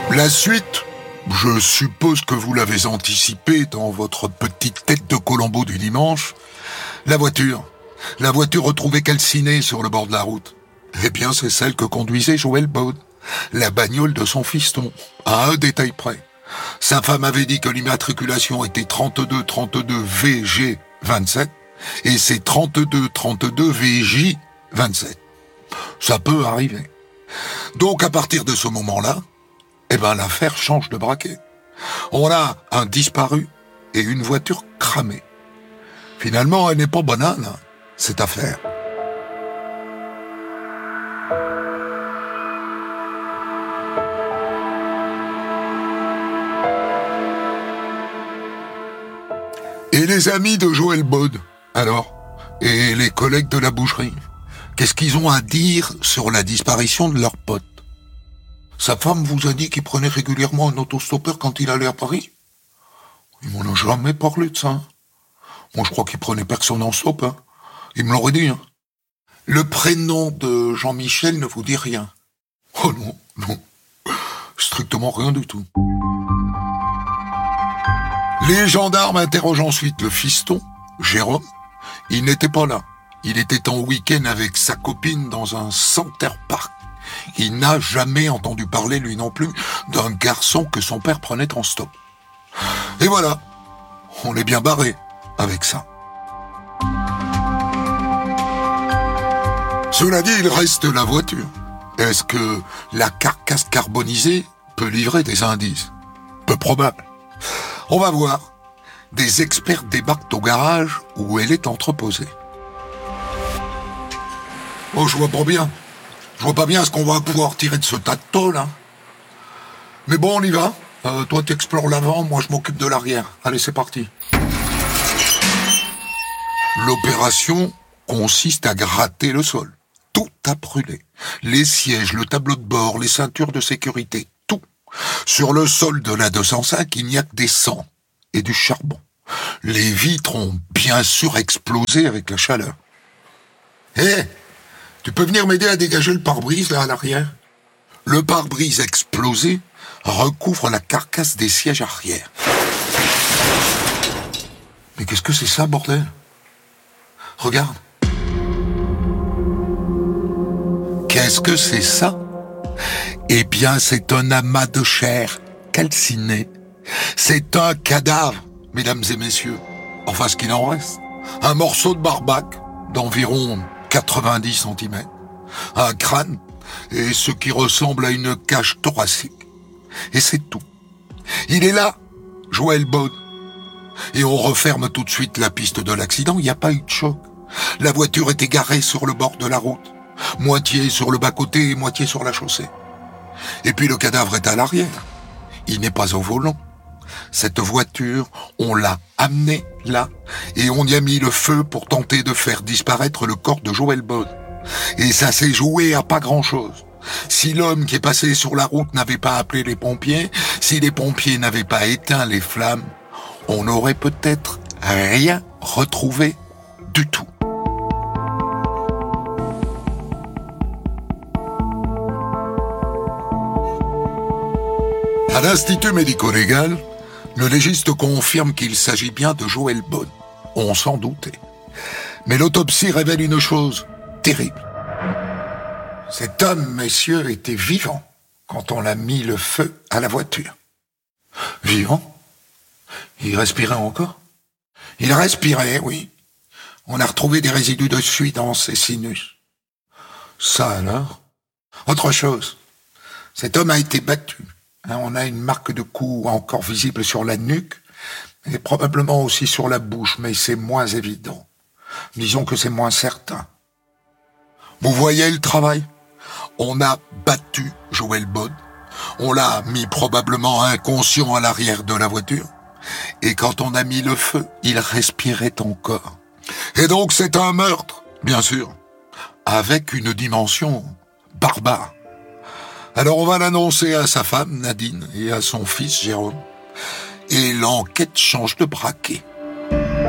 La suite, je suppose que vous l'avez anticipé dans votre petite tête de Colombo du dimanche. La voiture retrouvée calcinée sur le bord de la route. Eh bien, c'est celle que conduisait Joël Bode, la bagnole de son fiston, à un détail près. Sa femme avait dit que l'immatriculation était 3232 VG 27 et c'est 3232 VJ 27. Ça peut arriver. Donc à partir de ce moment-là, l'affaire change de braquet. On a un disparu et une voiture cramée. Finalement, elle n'est pas banale, cette affaire. Et les amis de Joël Bode, alors? Et les collègues de la boucherie? Qu'est-ce qu'ils ont à dire sur la disparition de leur pote? Sa femme vous a dit qu'il prenait régulièrement un autostoppeur quand il allait à Paris? Ils m'en ont jamais parlé de ça. Moi, je crois qu'il prenait personne en stop. Il me l'aurait dit. Le prénom de Jean-Michel ne vous dit rien? Oh non. Strictement rien du tout. Les gendarmes interrogent ensuite le fiston, Jérôme. Il n'était pas là. Il était en week-end avec sa copine dans un center park. Il n'a jamais entendu parler, lui non plus, d'un garçon que son père prenait en stop. Et voilà, on est bien barré avec ça. Cela dit, il reste la voiture. Est-ce que la carcasse carbonisée peut livrer des indices? Peu probable. On va voir. Des experts débarquent au garage où elle est entreposée. Oh, je vois pas bien. Je vois pas bien ce qu'on va pouvoir tirer de ce tas de tôle, Mais bon, on y va. Toi, t'explores l'avant, moi, je m'occupe de l'arrière. Allez, c'est parti. L'opération consiste à gratter le sol. Tout a brûlé. Les sièges, le tableau de bord, les ceintures de sécurité, tout. Sur le sol de la 205, il n'y a que des cendres et du charbon. Les vitres ont bien sûr explosé avec la chaleur. Tu peux venir m'aider à dégager le pare-brise là à l'arrière? Le pare-brise explosé recouvre la carcasse des sièges arrière. Mais qu'est-ce que c'est ça, bordel? Regarde. Qu'est-ce que c'est ça? Eh bien, c'est un amas de chair calcinée. C'est un cadavre, mesdames et messieurs. Enfin, ce qu'il en reste. Un morceau de barbac d'environ 90 cm. Un crâne et ce qui ressemble à une cage thoracique. Et c'est tout. Il est là, Joël Bode. Et on referme tout de suite la piste de l'accident, il n'y a pas eu de choc. La voiture était garée sur le bord de la route. Moitié sur le bas-côté et moitié sur la chaussée. Et puis le cadavre est à l'arrière. Il n'est pas au volant. Cette voiture, on l'a amenée là et on y a mis le feu pour tenter de faire disparaître le corps de Joël Bode. Et ça s'est joué à pas grand-chose. Si l'homme qui est passé sur la route n'avait pas appelé les pompiers, si les pompiers n'avaient pas éteint les flammes, on n'aurait peut-être rien retrouvé du tout. À l'Institut médico-légal, le légiste confirme qu'il s'agit bien de Joël Bode. On s'en doutait. Mais l'autopsie révèle une chose terrible. Cet homme, messieurs, était vivant quand on a mis le feu à la voiture. Vivant? Il respirait encore? Il respirait, oui. On a retrouvé des résidus de suie dans ses sinus. Ça alors? Autre chose. Cet homme a été battu. On a une marque de coup encore visible sur la nuque et probablement aussi sur la bouche, mais c'est moins évident. Disons que c'est moins certain. Vous voyez le travail? On a battu Joël Bode. On l'a mis probablement inconscient à l'arrière de la voiture. Et quand on a mis le feu, il respirait encore. Et donc c'est un meurtre, bien sûr, avec une dimension barbare. Alors on va l'annoncer à sa femme, Nadine, et à son fils, Jérôme. Et l'enquête change de braquet.